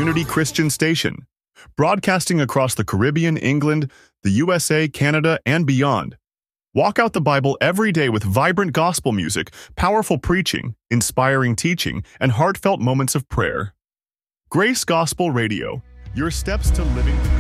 community Christian station, broadcasting across the Caribbean, England, the USA, Canada, and beyond. Walk out the Bible every day with vibrant gospel music, powerful preaching, inspiring teaching, and heartfelt moments of prayer. Grace Gospel Radio, your steps to living.